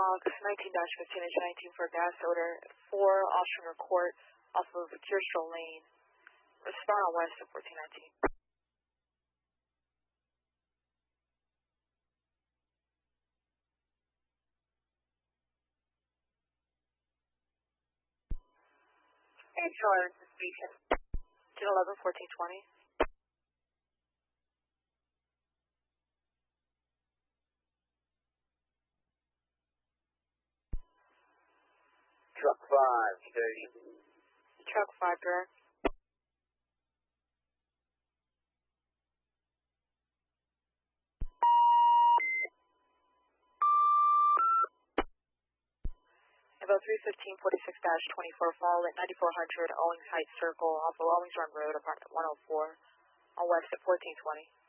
box 19-15-19 for gas odor, 4 Austringer Court off of Kirschel Lane. Respond on west of 1419. Hey, Troy, this is Beacon. 1011-1420. Truck 5, station. Truck 5, direct. About 315-46-24, fall at 9400 Owings Heights Circle off of Owings Run Road, apartment 104, on west at 1420.